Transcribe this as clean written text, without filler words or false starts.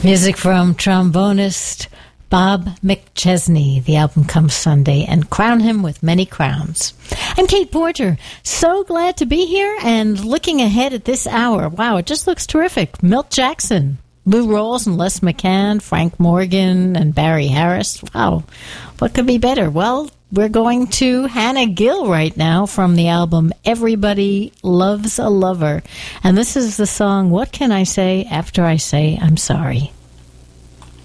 Music from trombonist Bob McChesney. The album comes Sunday, and crown him with many crowns. I'm Kate Porter. So glad to be here and looking ahead at this hour. Wow, it just looks terrific. Milt Jackson, Lou Rawls and Les McCann, Frank Morgan and Barry Harris. Wow, what could be better? Well, we're going to Hannah Gill right now from the album Everybody Loves a Lover. And this is the song, What Can I Say After I Say I'm Sorry?